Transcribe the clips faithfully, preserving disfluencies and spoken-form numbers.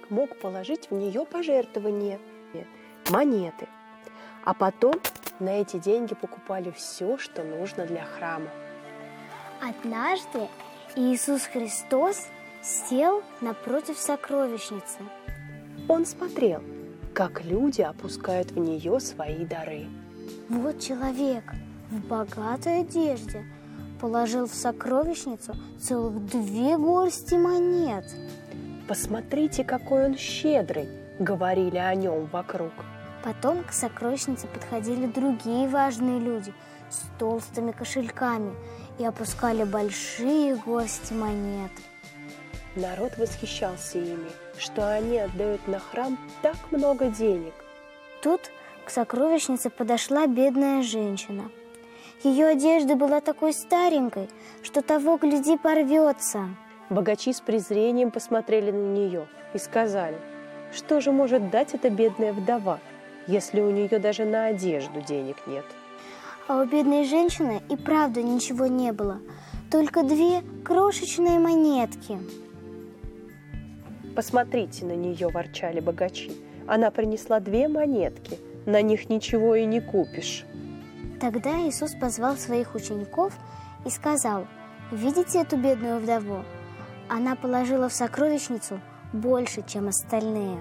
мог положить в нее пожертвования, монеты. А потом на эти деньги покупали все, что нужно для храма. Однажды Иисус Христос сел напротив сокровищницы. Он смотрел, как люди опускают в нее свои дары. Вот человек в богатой одежде положил в сокровищницу целых две горсти монет. «Посмотрите, какой он щедрый!» — говорили о нем вокруг. Потом к сокровищнице подходили другие важные люди с толстыми кошельками и опускали большие горсти монет. Народ восхищался ими, что они отдают на храм так много денег. Тут к сокровищнице подошла бедная женщина. Ее одежда была такой старенькой, что того, гляди, порвется. Богачи с презрением посмотрели на нее и сказали: что же может дать эта бедная вдова, если у нее даже на одежду денег нет? А у бедной женщины и правда ничего не было, только две крошечные монетки. «Посмотрите на нее», – ворчали богачи. «Она принесла две монетки, на них ничего и не купишь». Тогда Иисус позвал своих учеников и сказал: «Видите эту бедную вдову? Она положила в сокровищницу больше, чем остальные».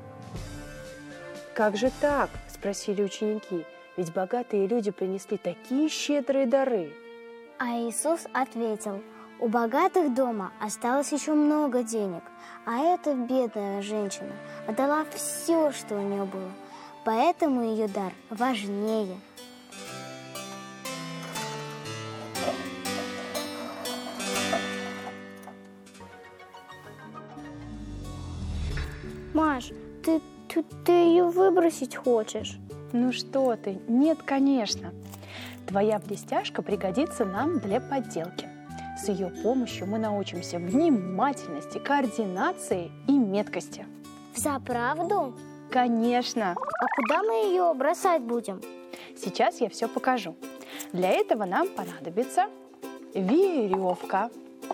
«Как же так?» – спросили ученики. «Ведь богатые люди принесли такие щедрые дары». А Иисус ответил: «У богатых дома осталось еще много денег, а эта бедная женщина отдала все, что у нее было, поэтому ее дар важнее». Маш, ты, ты, ты ее выбросить хочешь? Ну что ты, нет, конечно. Твоя блестяшка пригодится нам для подделки. С ее помощью мы научимся внимательности, координации и меткости. Взаправду? Конечно. А куда мы ее бросать будем? Сейчас я все покажу. Для этого нам понадобится веревка.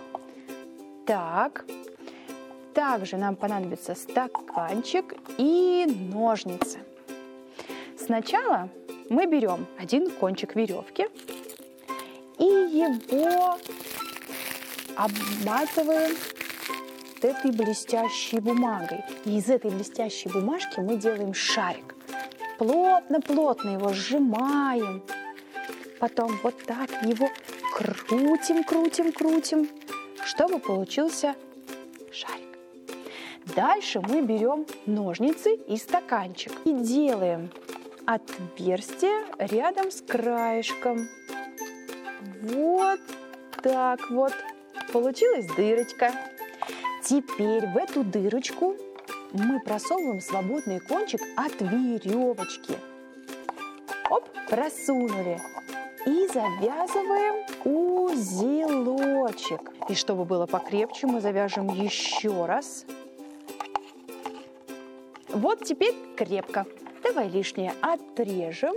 Так. Также нам понадобится стаканчик и ножницы. Сначала мы берем один кончик веревки и его обматываем вот этой блестящей бумагой. И из этой блестящей бумажки мы делаем шарик. Плотно-плотно его сжимаем. Потом вот так его крутим, крутим, крутим, чтобы получился шарик. Дальше мы берем ножницы и стаканчик и делаем отверстие рядом с краешком. Вот так вот. Получилась дырочка. Теперь в эту дырочку мы просовываем свободный кончик от веревочки. Оп, просунули. И завязываем узелочек. И чтобы было покрепче, мы завяжем еще раз. Вот теперь крепко. Давай лишнее отрежем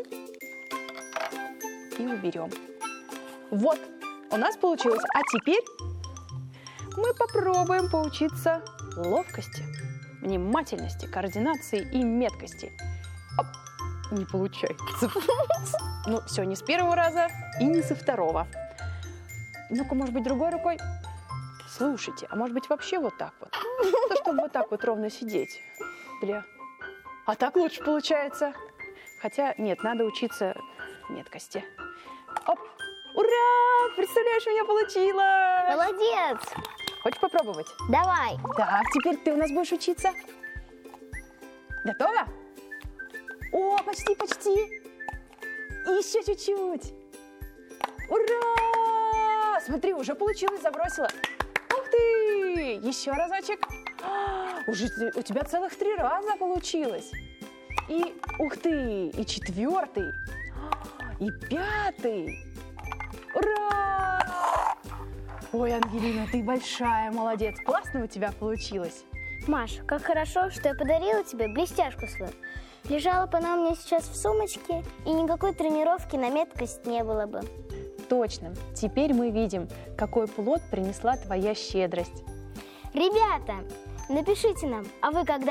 и уберем. Вот, у нас получилось. А теперь мы попробуем поучиться ловкости, внимательности, координации и меткости. Оп, не получается. Ну, все, не с первого раза и не со второго. Ну-ка, может быть, другой рукой. Слушайте, а может быть, вообще вот так вот? Ну, чтобы вот так вот ровно сидеть. Для... А так лучше получается. Хотя, нет, надо учиться меткости. Оп! Ура! Представляешь, у меня получилось! Молодец! Хочешь попробовать? Давай! Так, теперь ты у нас будешь учиться. Готова? О, почти, почти! Еще чуть-чуть! Ура! Смотри, уже получилось, забросила. Ух ты! Еще разочек. Уже у тебя целых три раза получилось. И, ух ты, и четвертый, и пятый. Ура! Ой, Ангелина, ты большая молодец. Классно у тебя получилось. Маш, как хорошо, что я подарила тебе блестяшку свою. Лежала бы она у меня сейчас в сумочке, и никакой тренировки на меткость не было бы. Точно. Теперь мы видим, какой плод принесла твоя щедрость. Ребята, напишите нам, а вы когда